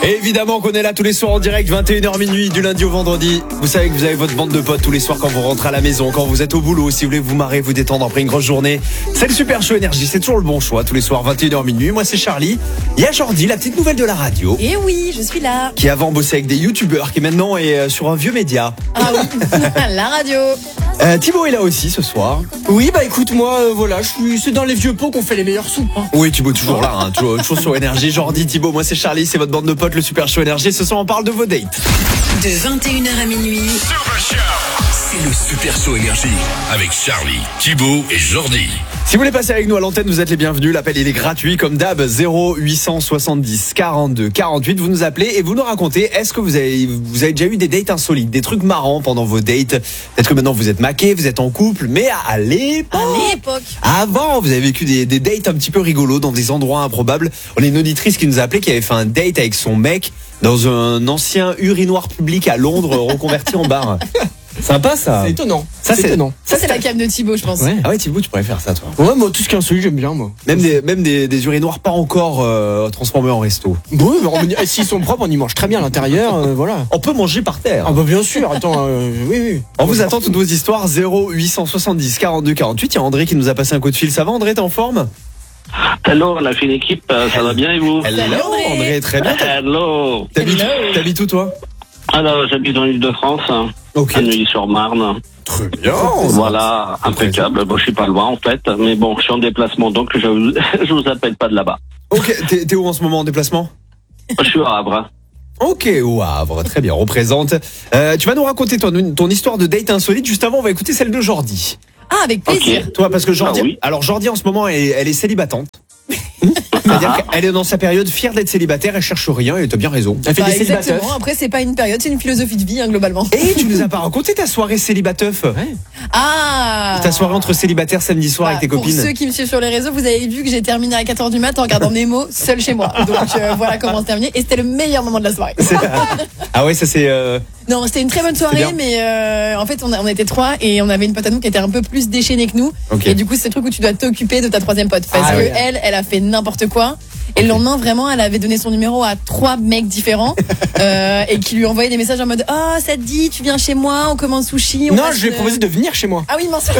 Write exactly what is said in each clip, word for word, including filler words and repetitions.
Et évidemment qu'on est là tous les soirs en direct, vingt et une heures minuit, du lundi au vendredi. Vous savez que vous avez votre bande de potes tous les soirs quand vous rentrez à la maison, quand vous êtes au boulot, si vous voulez vous marrer, vous détendre après une grosse journée. C'est le Super Show Énergie, c'est toujours le bon choix, tous les soirs, vingt et une heures minuit. Moi c'est Charlie, il y a Jordi, la petite nouvelle de la radio. Et oui, je suis là. Qui avant bossait avec des youtubeurs, qui maintenant est sur un vieux média. Ah oui, la radio. Euh, Thibaut est là aussi ce soir. Oui, bah écoute, moi, euh, voilà, je suis, c'est dans les vieux pots qu'on fait les meilleures soupes. Hein. Oui, Thibaut toujours là, hein, toujours, toujours sur Énergie. Jordi, Thibaut, moi c'est Charlie, c'est votre bande de potes, le Super Show Énergie. Ce soir on parle de vos dates. De vingt et une heures à minuit, c'est le Super Show Énergie avec Charlie, Thibaut et Jordi. Si vous voulez passer avec nous à l'antenne, vous êtes les bienvenus. L'appel il est gratuit comme d'hab, zéro huit cent soixante-dix quarante-deux quarante-huit. Vous nous appelez et vous nous racontez, est-ce que vous avez, vous avez déjà eu des dates insolites, des trucs marrants pendant vos dates? Peut-être que maintenant vous êtes maqués, vous êtes en couple, mais à l'époque, À l'époque. avant, vous avez vécu des, des dates un petit peu rigolos dans des endroits improbables. On a une auditrice qui nous a appelé, qui avait fait un date avec son mec dans un ancien urinoir public à Londres reconverti en bar. Sympa ça. C'est étonnant. Ça, c'est c'est- étonnant. Ça, c'est la cam de Thibaut, je pense. Ouais. Ah ouais, Thibaut, tu pourrais faire ça toi. Ouais, moi, tout ce qui est insolite, j'aime bien, moi. Même des, même des, des urinoirs pas encore euh, transformés en resto. Bon, mais on- et s'ils sont propres, on y mange très bien à l'intérieur, euh, voilà. On peut manger par terre. Ah bah bien sûr, attends, euh, oui, oui. On vous attend toutes vos histoires, zéro huit cent soixante-dix quarante-deux quarante-huit. Il y a André qui nous a passé un coup de fil. Ça va André, t'es en forme? Hello, on a fait une équipe, euh, ça va bien et vous? Hello André. André, très bien. Hello. T'habites, Hello. t'habites où toi? Alors, j'habite dans l'île de France, Ok. à Neuilly-sur-Marne. Très bien. Voilà, impeccable. Bon, je suis pas loin en fait, mais bon, je suis en déplacement, donc je vous, je vous appelle pas de là-bas. Ok, t'es, t'es où en ce moment en déplacement? Je suis à Havre. Ok, au Havre, très bien, on représente. Euh, tu vas nous raconter ton, ton histoire de date insolite. Juste avant, on va écouter celle de Jordi. Ah, avec plaisir. Ok. Toi, parce que Jordi, Ah oui. alors Jordi en ce moment, elle, elle est célibatante. C'est-à-dire qu'elle est dans sa période fière d'être célibataire, elle cherche rien et t'as bien raison. Elle fait Bah, des célibataires. exactement. Après, c'est pas une période, c'est une philosophie de vie, hein, globalement. Et tu nous as pas raconté ta soirée célibateuf? Ah. Ta soirée entre célibataires samedi soir Bah, avec tes copines? Pour ceux qui me suivent sur les réseaux, vous avez vu que j'ai terminé à quatre heures du mat en regardant Nemo seul chez moi. Donc euh, voilà comment c'est terminé. Et c'était le meilleur moment de la soirée. C'est- Ah ouais, ça c'est... euh, Non, c'était une très bonne bien. soirée, mais euh, en fait, on, a- on était trois et on avait une pote à nous qui était un peu plus déchaînée que nous. Ok. Et du coup, c'est le truc où tu dois t'occuper de ta troisième pote. Parce Ah que ouais. elle, elle a fait n'importe quoi. Et le lendemain, vraiment, elle avait donné son numéro à trois mecs différents euh, et qui lui envoyaient des messages en mode oh, ça te dit, tu viens chez moi, on commande sushi. On Non, passe, je lui ai euh, proposé de venir chez moi. Ah oui, mince.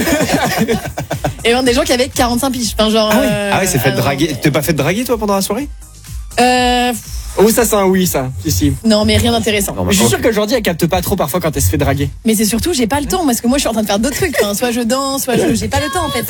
Et ben, des gens qui avaient quarante-cinq piges. Enfin, genre. Ah ouais, euh, ah ouais, c'est fait alors, draguer. T'es pas fait draguer toi pendant la soirée? Euh, Oh, ça, c'est un oui, ça. Si, si. non, mais rien d'intéressant. Non, bah, Je suis ok. sûr qu'aujourd'hui, elle capte pas trop parfois quand elle se fait draguer. Mais c'est surtout, j'ai pas le temps parce que moi, je suis en train de faire d'autres trucs. Enfin, soit je danse, soit je. J'ai pas le temps en fait.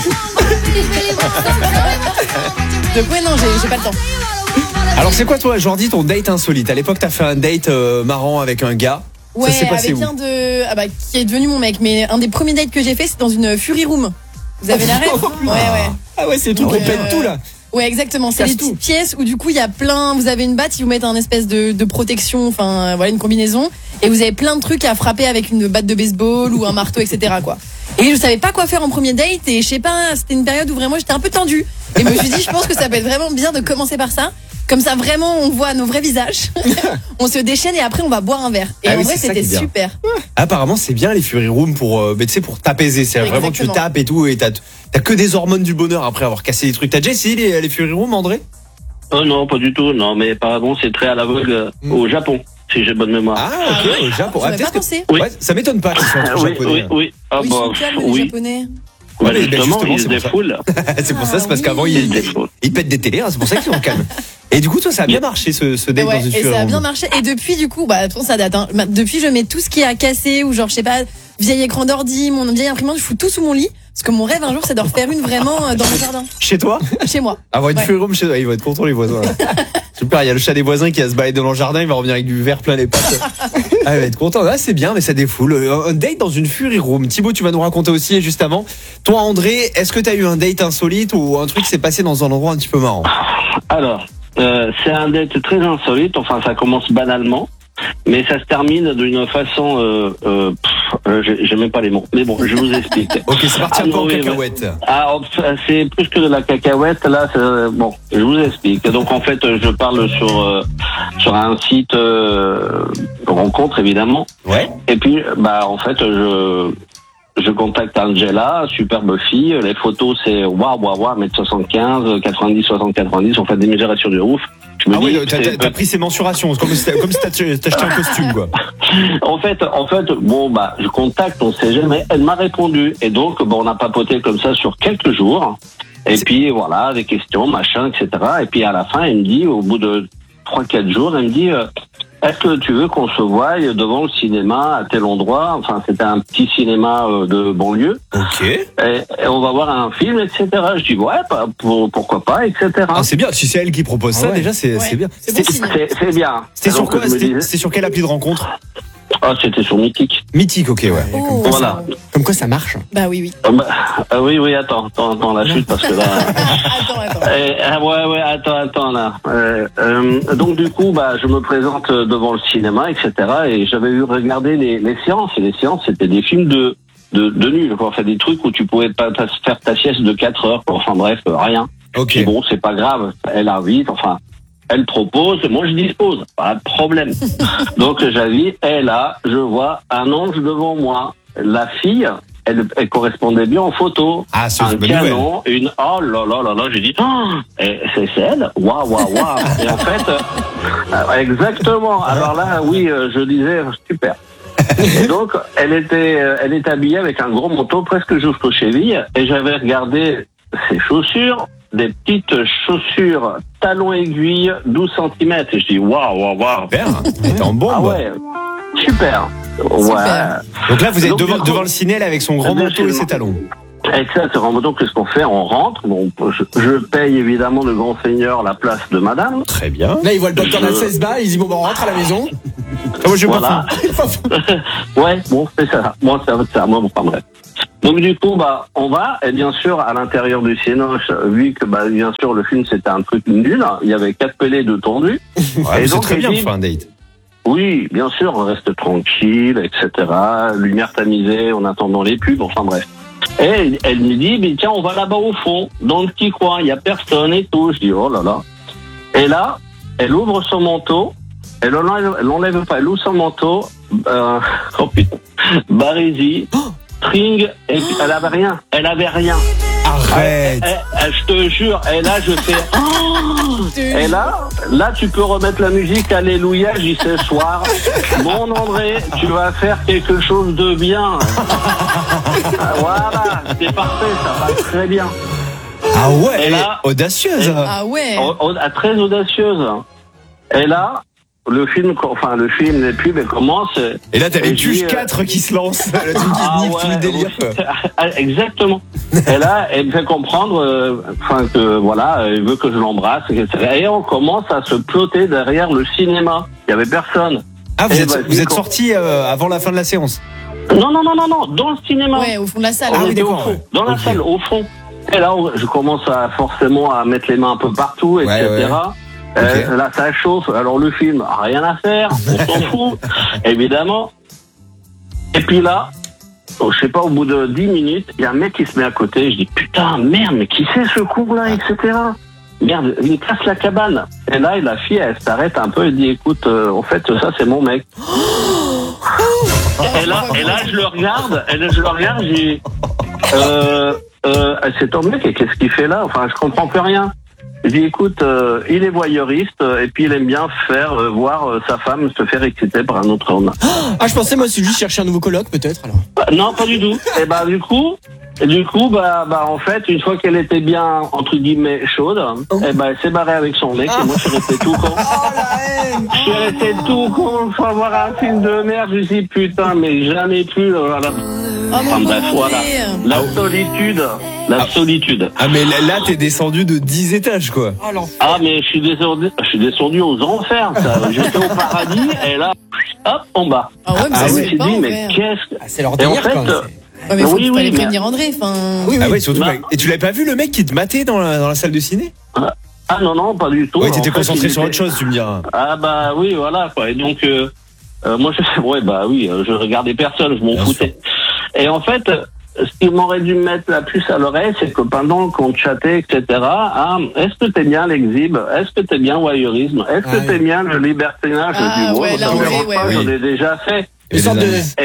Donc, ouais, non, j'ai j'ai pas le temps. Alors c'est quoi toi Jordi ton date insolite? À l'époque t'as fait un date euh, marrant avec un gars. Ouais, ça s'est passé avec où? un de. Ah bah, qui est devenu mon mec. Mais un des premiers dates que j'ai fait, c'est dans une Fury Room. Vous avez la rêve? Ouais, ouais. Ah ouais, c'est le truc Ouais, qui pète ouais. tout, là. Ouais, exactement. C'est Casse des tout. petites pièces où du coup il y a plein. Vous avez une batte, ils vous mettent un espèce de, de protection, enfin euh, voilà une combinaison, et vous avez plein de trucs à frapper avec une batte de baseball ou un marteau, et cetera quoi. Et je savais pas quoi faire en premier date et je sais pas, c'était une période où vraiment j'étais un peu tendue. Et je me suis dit, je pense que ça peut être vraiment bien de commencer par ça. Comme ça, vraiment, on voit nos vrais visages. On se déchaîne et après, on va boire un verre. Et Ah en oui, vrai, c'est ça c'était qui est bien. super. Apparemment c'est bien les Fury Room pour, euh, mais tu sais, pour t'apaiser. C'est vraiment tu Exactement. tapes et tout et t'as, t'as que des hormones du bonheur après avoir cassé des trucs. T'as déjà essayé les, les Fury Room André? Oh non, pas du tout, non, mais apparemment c'est très à la vogue euh, au Japon, si j'ai bonne mémoire. Ah ok, au Japon. J'en Ah, avais peut-être pas que- pensé. Oui. Ouais, ça m'étonne pas qu'ils soient Ah, entre oui, japonais. oui, oui. Ah Oui, bah, ils sont calmes, les oui. japonais. Ouais, Ouais, mais ben, justement, justement, ils c'est se pour ça. défoulent. C'est pour ça, c'est Ah, parce oui. qu'avant Ils ils, se défoulent. ils pètent des télés, hein, c'est pour ça qu'ils sont calmes. Et du coup toi ça a bien marché ce, ce date Ouais, dans une et Fury ça a Room. bien marché. Et depuis, du coup, bah, attends, ça date. Hein. Ma- Depuis, je mets tout ce qui est à casser ou genre, je sais pas, vieil écran d'ordi, mon vieille imprimante, je fous tout sous mon lit. Parce que mon rêve un jour, c'est de refaire une vraiment euh, dans mon jardin, Chez toi? chez moi. Avoir une Ouais. Fury Room chez toi, ils vont être contents les voisins. là. Super, il y a le chat des voisins qui va se balader dans le jardin, il va revenir avec du verre plein les pattes. Ah, il va être content. Ah, c'est bien, mais ça défoule. Un un date dans une Fury Room. Thibaut, tu vas nous raconter aussi juste avant. Toi, André, est-ce que tu as eu un date insolite ou un truc qui s'est passé dans un endroit un petit peu marrant? Alors, euh, c'est un date très insolite, enfin ça commence banalement, mais ça se termine d'une façon, euh, euh, pff, euh, j'ai j'ai même pas les mots, mais bon, je vous explique. Ok, c'est parti Ah, un peu non, en oui, cacahuète. Ah, c'est plus que de la cacahuète, là, c'est- bon, je vous explique. Donc en fait, je parle sur euh, sur un site euh, de rencontre, évidemment, Ouais. et puis, bah en fait, je je contacte Angela, superbe fille. Les photos, c'est waouh, waouh, waouh, un mètre soixante-quinze, quatre-vingt-dix, soixante, quatre-vingt-dix. On fait des mesures sur du ouf. Je me Ah dis, oui, t'as, c'est- t'as, t'as pris ses mensurations, c'est comme si t'as, comme si t'as, t'as acheté un costume, quoi. En fait, en fait, bon, bah, je contacte, on sait jamais. Elle m'a répondu. Et donc, bon, on a papoté comme ça sur quelques jours. Et puis, voilà, des questions, machin, et cetera. Et puis, à la fin, elle me dit, au bout de trois, quatre jours, elle me dit, euh, est-ce que tu veux qu'on se voie devant le cinéma à tel endroit? Enfin, c'était un petit cinéma euh, de banlieue. Ok. Et, et on va voir un film, et cetera. Je dis, ouais, bah, pour, pourquoi pas, et cetera. Ah, c'est bien. Si c'est elle qui propose ça, Ah ouais. déjà, c'est, Ouais. c'est bien. C'est C'était, bon signe. C'est, c'est bien. c'était sur Donc, quoi? je me C'était, disais- c'était sur quelle appli de rencontre? Ah, c'était sur Mythique. Mythique, ok, ouais. Oh, Voilà. Comme quoi ça marche. Bah oui, oui. Ah, bah, ah oui, oui, attends, attends, attends, la chute, parce que là... Attends, attends. Eh, ah ouais, ouais, attends, attends, là. Euh, euh, donc, du coup, bah, je me présente devant le cinéma, et cetera. Et j'avais eu regarder les, les séances. Et les séances, c'était des films de, de, de nuls, quoi. Enfin, des trucs où tu pouvais pas ta- faire ta sieste de quatre heures, quoi. Enfin, bref, euh, rien. Ok. Et bon, c'est pas grave. Elle invite, enfin, elle propose, moi je dispose. Pas de problème. Donc, j'invite, et là, je vois un ange devant moi. La fille, elle, elle correspondait bien en photo. Ah, c'est Un une bonne nouvelle. canon, une, oh là là là là, j'ai dit, oh, et c'est c'est elle? Waouh, waouh, waouh. Et en fait, euh, exactement. Alors là, oui, euh, je disais, super. Et donc, elle était, euh, elle était habillée avec un gros manteau presque jusqu'aux chevilles, et j'avais regardé ses chaussures, des petites chaussures talons aiguilles, douze centimètres. Et je dis, waouh, waouh, waouh. Super. T'es en bombe. Ah ouais, super. Ouais. Super. Donc là, vous êtes Donc, devant, du coup- devant le ciné là, avec son grand manteau et ses talons. Exactement. Donc, qu'est-ce qu'on fait? On rentre. Bon, je, je paye évidemment le grand seigneur la place de madame. Très bien. Là, il voit le docteur à Je- seize balles, il dit bon, bah, on rentre à la maison. Ah, moi, je vais Voilà. pas Ouais, bon, c'est ça. Moi, c'est ça. Moi, bon, pas bref. Donc, du coup, bah, on va. Et bien sûr, à l'intérieur du Cinoche, vu que, bah, bien sûr, le film, c'était un truc nul. Il y avait quatre pelés de tondu. Ouais, Et c'est donc, très elle bien dit- pour faire un date. Oui, bien sûr, on reste tranquille, et cetera. Lumière tamisée en attendant les pubs, enfin bref. Et elle, elle me dit, mais tiens, on va là-bas au fond, dans le petit coin, il y a personne et tout. Je dis, oh là là. Et là, elle ouvre son manteau, elle l'enlève, elle l'enlève pas, elle ouvre son manteau, euh, oh putain, Barésie, Tring, et puis elle avait rien, elle avait rien. Arrête. Et, et, je te jure, et là je fais, oh et là, là tu peux remettre la musique, alléluia, j'y sais soir. Mon André, tu vas faire quelque chose de bien. Voilà, c'est parfait, ça va très bien. Ah ouais, Et elle là- est audacieuse. Ah ouais. O- o- très audacieuse. Et là, le film, enfin le film, les pubs, elles commencent. Et là, t'as Et les je tuches dis, euh, quatre qui se lancent. Le truc qui Ah nique tout le ouais, délire. oui. Ah, exactement. Et là, elle me fait comprendre, euh, enfin que voilà, elle veut que je l'embrasse, et cetera. Et on commence à se ploter derrière le cinéma. Il y avait personne. Ah, vous Eh êtes, ben, vous êtes quand- sortis euh, avant la fin de la séance. Non, non, non, non, non, dans le cinéma. Ouais, au fond de la salle. On Ah oui, était au d'accord, fond, ouais. dans la Ok. salle, au fond. Et là, on- je commence à forcément à mettre les mains un peu partout, et cetera. Ouais, Euh, Là, ça chauffe. Alors le film, rien à faire, on s'en fout, évidemment. Et puis là, oh, je sais pas, au bout de dix minutes, il y a un mec qui se met à côté. Je dis putain, merde, mais qui c'est ce con-là, et cetera. Merde, il me casse la cabane. Et là, la fille, elle s'arrête un peu et dit écoute, euh, en fait, ça c'est mon mec. Et là, et là, je le regarde, et là, je le regarde, j'ai, euh, euh, c'est ton mec, et qu'est-ce qu'il fait là? Enfin, je comprends plus rien. Je dis, écoute, euh, il est voyeuriste, euh, et puis il aime bien faire, euh, voir euh, sa femme se faire exciter par un autre homme. Ah, je pensais, moi, c'est juste chercher un nouveau coloc, peut-être, alors. Euh, non, pas du tout. Et bah, du coup, et du coup, bah, bah, en fait, une fois qu'elle était bien, entre guillemets, chaude, et bah, elle s'est barrée avec son mec, et moi, je suis resté tout con. Je suis resté tout con, faut voir un film de merde, je me suis dit, putain, mais jamais plus, euh, voilà. Oh Enfin, mon bref, voilà. André. La solitude, la solitude. Ah, mais là, là, t'es descendu de dix étages, quoi. Oh, l'enfer. Ah, mais je suis descendu, je suis descendu aux enfers, ça. J'étais au paradis, et là, hop, en bas. Ah ouais, mais Ah ça je se me fait suis pas, dit, en mais fait. qu'est-ce que... Ah, c'est leur Et en délire, fait, quand même. euh, c'est- Ouais, mais faut Oui, faut oui, les mais- prévenir André. Enfin. Oui, oui. Ah oui, surtout. Bah- Et tu l'avais pas vu le mec qui te matait dans la, dans la salle de ciné? Ah non, non, pas du tout. Ouais, En t'étais fait, concentré il sur était- autre chose, tu me diras. Ah bah oui, voilà, quoi. Et donc, euh, euh, moi, je ouais, bah oui, euh, je regardais personne, je m'en Bien foutais. Et en fait, euh, ce qui m'aurait dû mettre la puce à l'oreille, c'est que pendant qu'on chattait, et cetera, ah, est-ce que t'es bien l'exhibe? Est-ce que t'es bien le voyeurisme? Est-ce que Ah t'es oui. bien le libertinage? Ah, Je dis, ouais, ça là, me ouais, dérange ouais, pas, ouais. j'en ai déjà fait. Une sorte de... Et,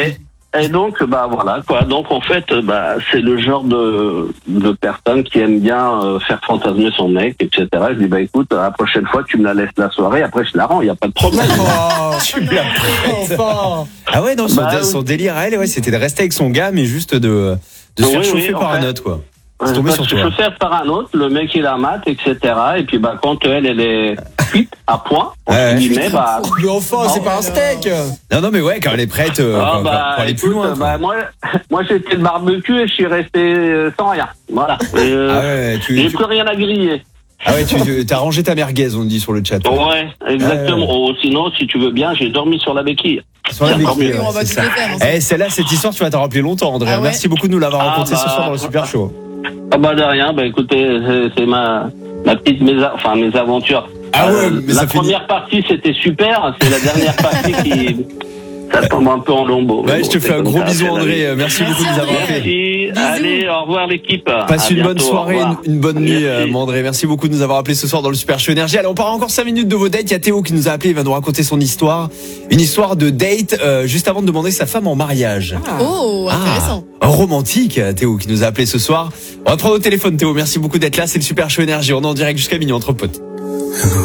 Et donc, bah voilà quoi. Donc en fait, bah c'est le genre de de personne qui aime bien euh, faire fantasmer son mec, et cetera. Je dis bah écoute, la prochaine fois tu me la laisses la soirée, après je la rends, il y a pas de problème. Oh, Tu me la prêtes. enfin. Ah ouais, non, son, Bah, son délire à elle, ouais, c'était de rester avec son gars, mais juste de, de se Oui, faire oui, chauffer en par fait. un autre, quoi. Euh, C'est tombé parce sur que toi. je fais par un autre, le mec il la mate, et cetera. Et puis bah quand elle elle est cuite à point, entre Ouais. guillemets, bah Mais enfin, c'est pas un steak. Non, non, mais ouais, quand elle est prête euh, Ah pour, bah, pour aller plus écoute, loin. quoi. bah, moi, moi j'étais le barbecue et je suis resté euh, sans rien. Voilà. Et, euh, Ah ouais, tu, j'ai tu- plus rien à griller. ah ouais, tu, tu- t'as rangé ta merguez, on dit sur le chat. Ouais, exactement. Ouais, ouais. Oh, sinon, si tu veux bien, j'ai dormi sur la béquille. Sur la Tant béquille, mieux. ouais, On va c'est tous ça. les faire, hein, Eh, celle-là, cette histoire, tu vas t'en rappeler longtemps, André. Ah ouais. Merci beaucoup de nous l'avoir Ah raconté bah, ce soir dans le Super Show. Ah bah de rien, bah écoutez, c'est, c'est ma, ma petite mésa, enfin mes aventures. Ah ouais, mais la ça finit- première partie c'était super, c'est la dernière partie qui ça tombe un peu en lambeaux. Mais Ouais, bon, je te c'est fais un comme gros ça, bisou, c'est la André. vie. Euh, Merci, Merci, beaucoup de nous avoir André. appelés. Merci. Bisous. Allez, au revoir l'équipe. Passe À une bonne bientôt, au soirée, une, revoir. une bonne nuit, Merci. euh, André. Merci beaucoup de nous avoir appelés ce soir dans le Super Show Énergie. Allez, on part encore cinq minutes de vos dates. Il y a Théo qui nous a appelé, il va nous raconter son histoire. Une histoire de date, euh, juste avant de demander sa femme en mariage. Oh, intéressant. Ah, romantique, Théo qui nous a appelé ce soir. On va prendre au téléphone, Théo. Merci beaucoup d'être là. C'est le Super Show Énergie. On est en direct jusqu'à minuit entre potes.